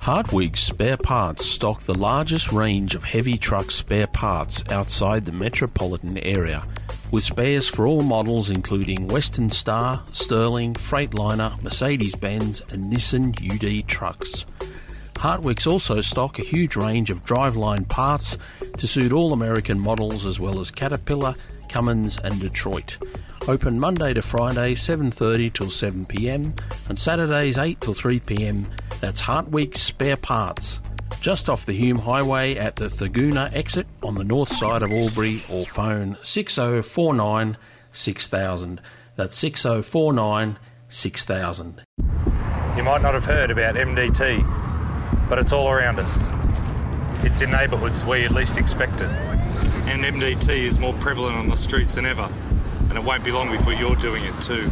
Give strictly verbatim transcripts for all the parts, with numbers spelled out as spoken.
Hartwig Spare Parts stock the largest range of heavy truck spare parts outside the metropolitan area, with spares for all models including Western Star, Sterling, Freightliner, Mercedes-Benz and Nissan U D trucks. Hartwigs also stock a huge range of driveline parts to suit all American models as well as Caterpillar, Cummins and Detroit. Open Monday to Friday seven thirty till seven p m and Saturdays eight till three p m. That's Hartwig Spare Parts, just off the Hume Highway at the Thurgoona exit on the north side of Albury, or phone six oh four nine six thousand. That's six oh four nine six thousand. You might not have heard about M D T, but it's all around us. It's in neighbourhoods where you'd least expect it. And M D T is more prevalent on the streets than ever. And it won't be long before you're doing it too.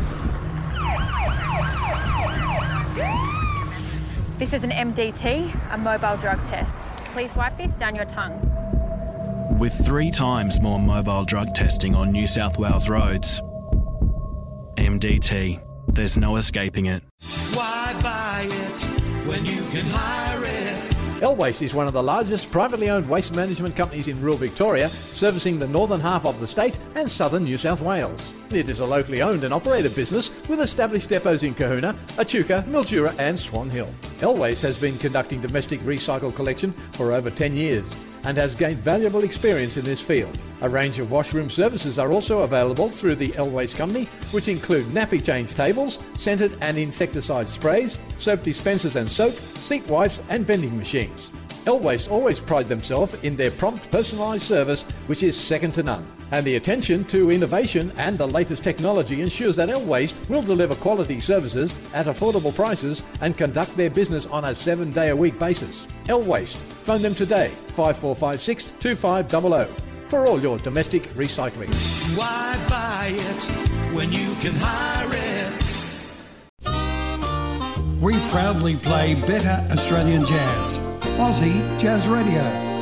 This is an M D T, a mobile drug test. Please wipe this down your tongue. With three times more mobile drug testing on New South Wales roads, M D T, there's no escaping it. Why buy it when you can hire it? Elwaste is one of the largest privately owned waste management companies in rural Victoria, servicing the northern half of the state and southern New South Wales. It is a locally owned and operated business with established depots in Kahuna, Echuca, Mildura and Swan Hill. Elwaste has been conducting domestic recycle collection for over ten years and has gained valuable experience in this field. A range of washroom services are also available through the Elwaste company, which include nappy change tables, scented and insecticide sprays, soap dispensers and soap, seat wipes and vending machines. Elwaste always pride themselves in their prompt personalised service, which is second to none. And the attention to innovation and the latest technology ensures that Elwaste will deliver quality services at affordable prices and conduct their business on a seven-day-a-week basis. Elwaste. Phone them today, five four five six two five zero zero, for all your domestic recycling. Why buy it when you can hire it? We proudly play better Australian jazz. Aussie Jazz Radio.